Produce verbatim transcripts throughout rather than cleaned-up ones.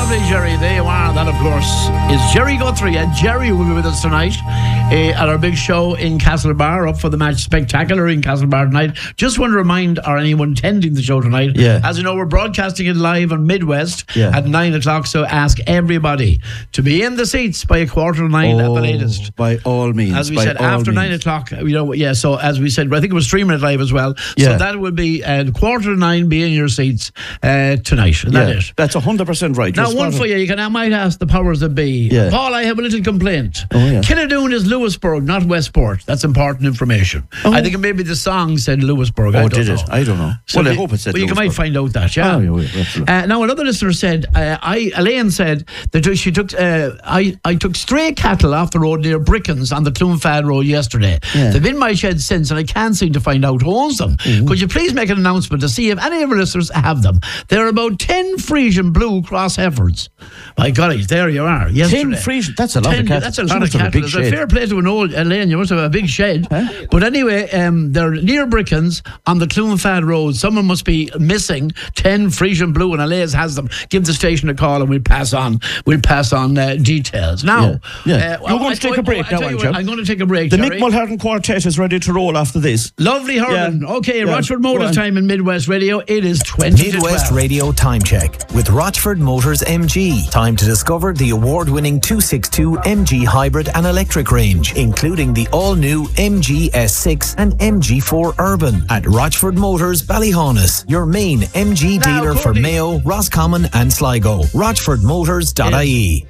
lovely, Jerry. There you are. That, of course, is Jerry Guthrie. And Jerry will be with us tonight uh, at our big show in Castlebar, up for the match Spectacular in Castlebar tonight. Just want to remind, or anyone attending the show tonight, yeah. as you know, we're broadcasting it live on Midwest yeah. at nine o'clock. So ask everybody to be in the seats by a quarter to nine oh, at the latest. By all means. As we by said, after means. nine o'clock, you know, yeah, so as we said, I think it was streaming it live as well. Yeah. So that will be uh, quarter to nine, be in your seats uh, tonight. And yeah. that is. That's one hundred percent right. Now, You're one for you, you can, I might ask the powers that be. Yeah. Paul, I have a little complaint. Oh, yeah. Killadoon is Lewisburg, not Westport. That's important information. Oh. I think maybe the song said Lewisburg. Oh, I don't did know. it? I don't know. So well, I the, hope it said well, you Lewisburg. might find out that, yeah. Oh, yeah, yeah absolutely. Uh, now, another listener said, uh, I, Elaine said that she took, uh, I, I took stray cattle off the road near Brickens on the Clonfad Road yesterday. Yeah. They've been in my shed since, and I can't seem to find out who owns them. Mm-hmm. Could you please make an announcement to see if any of our listeners have them? There are about ten Frisian blue cross heifers. My golly, there you are. Yesterday. Ten Frisian, that's a lot ten, of cattle. That's a She lot of must have a cattle. big It's shed. a fair play to an old Elaine. You must have a big shed. Huh? But anyway, um, they're near Brickens on the Clonfad Road. Someone must be missing ten Frisian blue, and Elaine's has them. Give the station a call, and we'll pass on. We'll pass on uh, details. Now, yeah. Yeah. Uh, You're going to take a break now, aren't you? I'm going to take a break. The Jerry. Mick Mulhern Quartet is ready to roll after this. Lovely hurling. Yeah. Okay, Yeah. Rochford Motors time in Midwest Radio. It is twenty Midwest Radio Time Check with Rochford Motors M G. Time to discover the award-winning two sixty-two M G hybrid and electric range, including the all-new M G S six and M G four Urban at Rochford Motors Ballyhonus, your main M G Now, dealer for Courtney. Mayo, Roscommon and Sligo. rochford motors dot I E.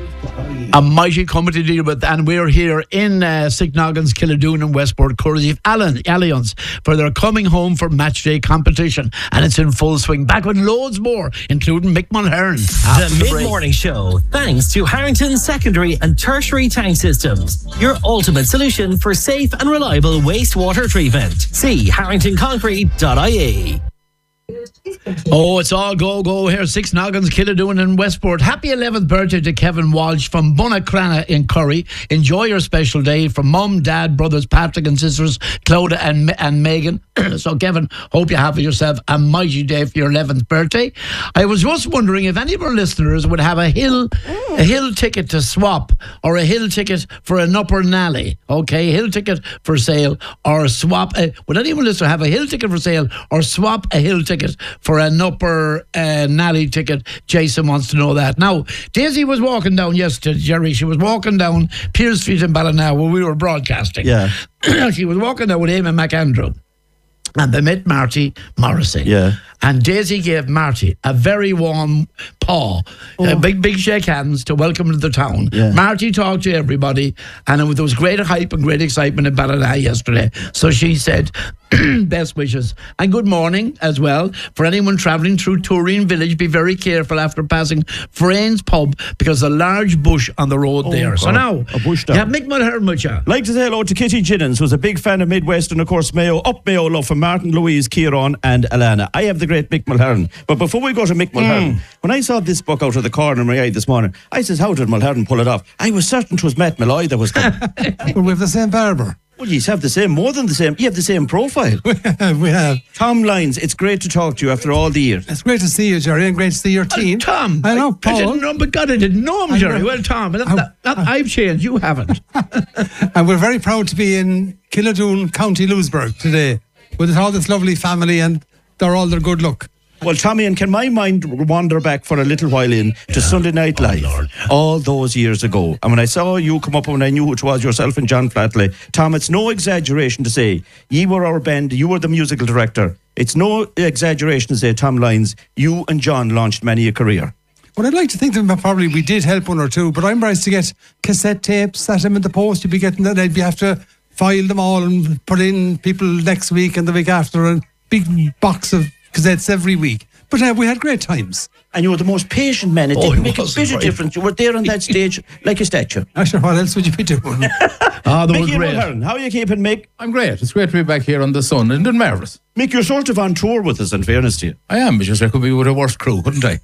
A mighty company to deal with, and we're here in uh, Sicknoggins, Killadoon and Westport, courtesy of Allen Alliance, for their coming home for match day competition, and it's in full swing. Back with loads more, including Mick Mulhern. The mid-morning show, thanks to Harrington Secondary and Tertiary Tank Systems, your ultimate solution for safe and reliable wastewater treatment. See harrington concrete dot I E. Oh, it's all go, go here. Six Noggins, Killadoon and Westport. Happy eleventh birthday to Kevin Walsh from Bunnacrana in Curry. Enjoy your special day from Mum, Dad, brothers, Patrick and sisters, Clodagh and, and Megan. So, Kevin, hope you have yourself a mighty day for your eleventh birthday. I was just wondering if any of our listeners would have a hill a hill ticket to swap, or a hill ticket for an upper nally. Okay, hill ticket for sale, or swap. Uh, would anyone listener have a hill ticket for sale, or swap a hill ticket for an upper uh, nally ticket? Jason wants to know that. Now, Daisy was walking down yesterday, Jerry. She was walking down Pearse Street in Ballina where we were broadcasting. Yeah. She was walking down with Eamon McAndrew, and they met Marty Morrissey. Yeah. And Daisy gave Marty a very warm paw, Oh. a big, big shake hands to welcome him to the town. Yeah. Marty talked to everybody, and there was great hype and great excitement in Ballina yesterday. So she said, best wishes and good morning as well for anyone travelling through Tureen Village. Be very careful after passing Frayne's pub, because a large bush on the road Oh, there. So God. now, A bush down. yeah, Mick Mulhern with you. Like to say hello to Kitty Ginnens, who's a big fan of Midwest and, of course, Mayo. Up Mayo love from Martin, Louise, Kieran and Alana. I have the great Mick Mulhern. But before we go to Mick Mulhern, Mm. when I saw this book out of the corner of my eye this morning, I says, how did Mulhern pull it off? I was certain it was Matt Malloy that was coming. Well, we have the same barber. Well, you have the same, more than the same. You have the same profile. We have. Tom Lyons, it's great to talk to you after all the years. It's great to see you, Jerry, and great to see your team. Uh, Tom, I know, I, Paul. I didn't know, but God, I didn't know him, I Jerry. know. Well, Tom, that, I- that, that, I've changed. You haven't. And we're very proud to be in Killadoon, County Louisburg today with all this lovely family, and they're all their good luck. Well, Tommy, and can my mind wander back for a little while in to Sunday Night Live, Lord. all those years ago? And when I saw you come up, and when I knew it was yourself and John Flatley, Tom, it's no exaggeration to say ye were our band, you were the musical director. It's no exaggeration to say, Tom Lyons, you and John launched many a career. Well, I'd like to think that probably we did help one or two, but I'm surprised to get cassette tapes, set them in the post. You'd be getting that. I'd be have to file them all and put in people next week and the week after, a big box of cassettes every week. But uh, we had great times. And you were the most patient man. It Oh, didn't he make a was, bit of right. difference. You were there on that stage like a statue. Actually, what else would you be doing? Ah, they were Mickey great. Mulhern, how are you keeping, Mick? I'm great. It's great to be back here on the sun and doing marvellous. Mick, you're sort of on tour with us, in fairness to you. I am, because I could be with a worse crew, couldn't I?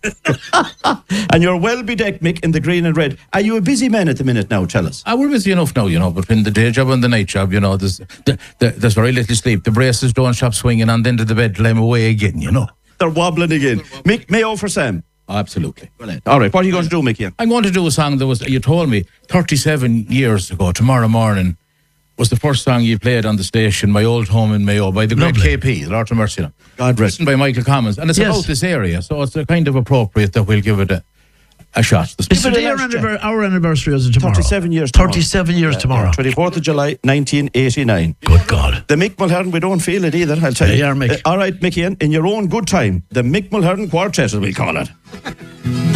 And you're well bedecked, Mick, in the green and red. Are you a busy man at the minute now? Tell us. Ah, we're busy enough now, you know, between the day job and the night job, you know, there's the, the, there's very little sleep. The braces don't stop swinging, and then to the bed till I'm away again, you know. They're wobbling again. Mick, Mayo for Sam. Absolutely. All right, what are you going to do, Mickey? I'm going to do a song that was, you told me, thirty-seven years ago, tomorrow morning, was the first song you played on the station, My Old Home in Mayo, by the great Lovely. K P, Lord of Mercy. God rest. Written by Michael Commons. And it's Yes. about this area, so it's uh, kind of appropriate that we'll give it a, a shot. The It's Give it a today our, lash, Jack. anniver- our anniversary is it tomorrow? thirty-seven years tomorrow. thirty-seven years tomorrow. twenty-fourth of July, nineteen eighty-nine. Good God. The Mick Mulhern, we don't feel it either, I'll tell Yeah, you. you are, Mick. Uh, all right, Mickey, in your own good time, the Mick Mulhern Quartet, as we call it.